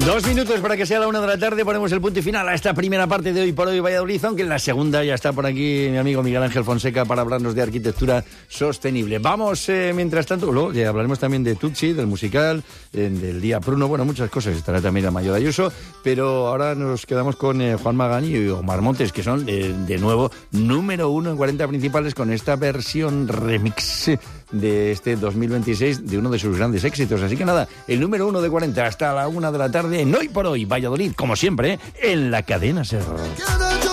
2 minutos para que sea la 1 de la tarde. Ponemos el punto y final a esta primera parte de Hoy por Hoy Valladolid, aunque en la segunda ya está por aquí mi amigo Miguel Ángel Fonseca para hablarnos de arquitectura sostenible. Vamos, mientras tanto, luego ya hablaremos también de Tutsi, del musical, del Día Pruno, bueno, muchas cosas. Estará también la Mayor Ayuso, pero ahora nos quedamos con Juan Magán y Omar Montes, que son, de nuevo, número 1 en 40 principales con esta versión remix de este 2026 de uno de sus grandes éxitos. Así que nada, el número 1 de 40 hasta la 1 de la tarde en Hoy por Hoy Valladolid, como siempre, en la cadena SER.